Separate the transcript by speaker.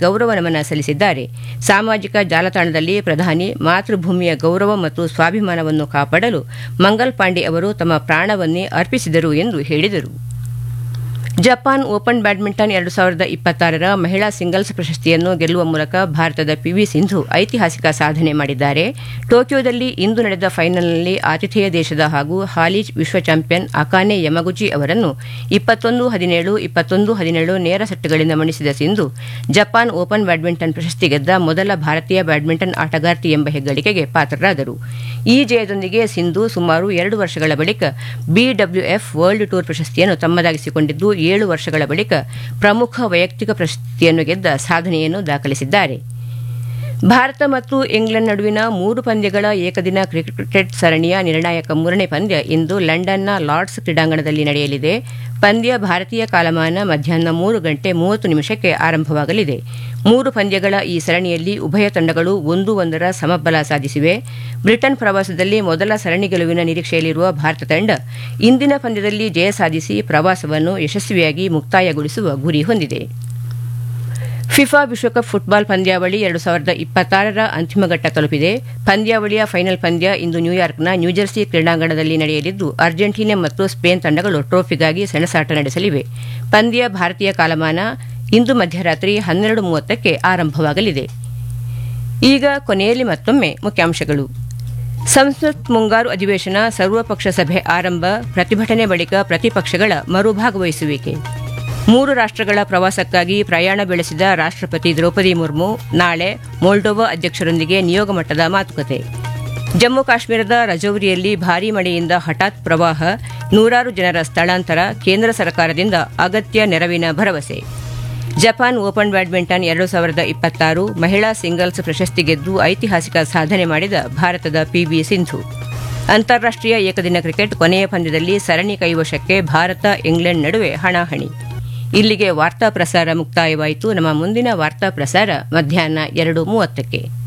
Speaker 1: ಗೌರವ ನಮನ ಸಲ್ಲಿಸಿದ್ದಾರೆ. ಸಾಮಾಜಿಕ ಜಾಲತಾಣದಲ್ಲಿ ಪ್ರಧಾನಿ ಮಾತೃಭೂಮಿಯ ಗೌರವ ಮತ್ತು ಸ್ವಾಭಿಮಾನವನ್ನು ಕಾಪಾಡಲು ಮಂಗಲ್ ಪಾಂಡೆ ಅವರು ತಮ್ಮ ಪ್ರಾಣವನ್ನೇ ಅರ್ಪಿಸಿದರು ಎಂದು ಹೇಳಿದರು. ಜಪಾನ್ ಓಪನ್ ಬ್ಯಾಡ್ಮಿಂಟನ್ 2026ರ ಮಹಿಳಾ ಸಿಂಗಲ್ಸ್ ಪ್ರಶಸ್ತಿಯನ್ನು ಗೆಲ್ಲುವ ಮೂಲಕ ಭಾರತದ ಪಿವಿ ಸಿಂಧು ಐತಿಹಾಸಿಕ ಸಾಧನೆ ಮಾಡಿದ್ದಾರೆ. ಟೋಕಿಯೋದಲ್ಲಿ ಇಂದು ನಡೆದ ಫೈನಲ್ನಲ್ಲಿ ಆತಿಥೇಯ ದೇಶದ ಹಾಗೂ ಹಾಲಿ ವಿಶ್ವ ಚಾಂಪಿಯನ್ ಅಕಾನೆ ಯಮಗುಚಿ ಅವರನ್ನು 21-17, 21-17 ನೇರ ಸೆಟ್ಗಳಿಂದ ಮಣಿಸಿದ ಸಿಂಧು ಜಪಾನ್ ಓಪನ್ ಬ್ಯಾಡ್ಮಿಂಟನ್ ಪ್ರಶಸ್ತಿ ಗೆದ್ದ ಮೊದಲ ಭಾರತೀಯ ಬ್ಯಾಡ್ಮಿಂಟನ್ ಆಟಗಾರ್ತಿ ಎಂಬ ಹೆಗ್ಗಳಿಕೆಗೆ ಪಾತ್ರರಾದರು. ಈ ಜಯದೊಂದಿಗೆ ಸಿಂಧು ಸುಮಾರು 2 ವರ್ಷಗಳ ಬಳಿಕ ಬಿಡಬ್ಲ್ಯೂಎಫ್ ವರ್ಲ್ಡ್ ಟೂರ್ ಪ್ರಶಸ್ತಿಯನ್ನು ತಮ್ಮದಾಗಿಸಿಕೊಂಡಿದ್ದು 7 ವರ್ಷಗಳ ಬಳಿಕ ಪ್ರಮುಖ ವೈಯಕ್ತಿಕ ಪ್ರಶಸ್ತಿಯನ್ನು ಗೆದ್ದ ಸಾಧನೆಯನ್ನು ದಾಖಲಿಸಿದ್ದಾರೆ. ಭಾರತ ಮತ್ತು ಇಂಗ್ಲೆಂಡ್ ನಡುವಿನ 3 ಪಂದ್ಯಗಳ ಏಕದಿನ ಕ್ರಿಕೆಟ್ ಸರಣಿಯ ನಿರ್ಣಾಯಕ 3ನೇ ಪಂದ್ಯ ಇಂದು ಲಂಡನ್ನ ಲಾರ್ಡ್ಸ್ ಕ್ರೀಡಾಂಗಣದಲ್ಲಿ ನಡೆಯಲಿದೆ. ಪಂದ್ಯ ಭಾರತೀಯ ಕಾಲಮಾನ ಮಧ್ಯಾಹ್ನ 3:30 ಆರಂಭವಾಗಲಿದೆ. 3 ಪಂದ್ಯಗಳ ಈ ಸರಣಿಯಲ್ಲಿ ಉಭಯ ತಂಡಗಳು 1-1 ಸಮಬಲ ಸಾಧಿಸಿವೆ. ಬ್ರಿಟನ್ ಪ್ರವಾಸದಲ್ಲಿ ಮೊದಲ ಸರಣಿ ಗೆಲುವಿನ ನಿರೀಕ್ಷೆಯಲ್ಲಿರುವ ಭಾರತ ತಂಡ ಇಂದಿನ ಪಂದ್ಯದಲ್ಲಿ ಜಯ ಸಾಧಿಸಿ ಪ್ರವಾಸವನ್ನು ಯಶಸ್ವಿಯಾಗಿ ಮುಕ್ತಾಯಗೊಳಿಸುವ ಗುರಿ ಹೊಂದಿದೆ. ಫಿಫಾ ವಿಶ್ವಕಪ್ ಫುಟ್ಬಾಲ್ ಪಂದ್ಯಾವಳಿ 2026ರ ಅಂತಿಮ ಘಟ್ಟ ತಲುಪಿದೆ. ಪಂದ್ಯಾವಳಿಯ ಫೈನಲ್ ಪಂದ್ಯ ಇಂದು ನ್ಯೂಯಾರ್ಕ್ನ ನ್ಯೂಜೆರ್ಸಿ ಕ್ರೀಡಾಂಗಣದಲ್ಲಿ ನಡೆಯಲಿದ್ದು ಅರ್ಜೆಂಟೀನಾ ಮತ್ತು ಸ್ಪೇನ್ ತಂಡಗಳು ಟ್ರೋಫಿಗಾಗಿ ಸೆಣಸಾಟ ನಡೆಸಲಿವೆ. ಪಂದ್ಯ ಭಾರತೀಯ ಕಾಲಮಾನ ಇಂದು ಮಧ್ಯರಾತ್ರಿ 12:30 ಆರಂಭವಾಗಲಿದೆ. ಈಗ ಕೊನೆಯಲ್ಲಿ ಮತ್ತೊಮ್ಮೆ ಮುಖ್ಯಾಂಶಗಳು. ಸಂಸತ್ ಮುಂಗಾರು ಅಧಿವೇಶನ, ಸರ್ವಪಕ್ಷ ಸಭೆ ಆರಂಭ, ಪ್ರತಿಭಟನೆ ಬಳಿಕ ಪ್ರತಿಪಕ್ಷಗಳ ಮರುಭಾಗವಹಿಸುವಿಕೆ. 3 ರಾಷ್ಟ್ರಗಳ ಪ್ರವಾಸಕ್ಕಾಗಿ ಪ್ರಯಾಣ ಬೆಳೆಸಿದ ರಾಷ್ಟ್ರಪತಿ ದ್ರೌಪದಿ ಮುರ್ಮು ನಾಳೆ ಮೊಲ್ಡೋವಾ ಅಧ್ಯಕ್ಷರೊಂದಿಗೆ ನಿಯೋಗ ಮಟ್ಟದ ಮಾತುಕತೆ. ಜಮ್ಮು ಕಾಶ್ಮೀರದ ರಜೌರಿಯಲ್ಲಿ ಭಾರೀ ಮಳೆಯಿಂದ ಹಠಾತ್ ಪ್ರವಾಹ, ನೂರಾರು ಜನರ ಸ್ಥಳಾಂತರ, ಕೇಂದ್ರ ಸರ್ಕಾರದಿಂದ ಅಗತ್ಯ ನೆರವಿನ ಭರವಸೆ. ಜಪಾನ್ ಓಪನ್ ಬ್ಯಾಡ್ಮಿಂಟನ್ 2026 ಮಹಿಳಾ ಸಿಂಗಲ್ಸ್ ಪ್ರಶಸ್ತಿ ಗೆದ್ದು ಐತಿಹಾಸಿಕ ಸಾಧನೆ ಮಾಡಿದ ಭಾರತದ ಪಿವಿ ಸಿಂಧು. ಅಂತಾರಾಷ್ಟ್ರೀಯ ಏಕದಿನ ಕ್ರಿಕೆಟ್ ಕೊನೆಯ ಪಂದ್ಯದಲ್ಲಿ ಸರಣಿ ಕೈವಶಕ್ಕೆ ಭಾರತ ಇಂಗ್ಲೆಂಡ್ ನಡುವೆ ಹಣಾಹಣಿ. ಇಲ್ಲಿಗೆ ವಾರ್ತಾ ಪ್ರಸಾರ ಮುಕ್ತಾಯವಾಯಿತು. ನಮ್ಮ ಮುಂದಿನ ವಾರ್ತಾ ಪ್ರಸಾರ ಮಧ್ಯಾಹ್ನ 2:30.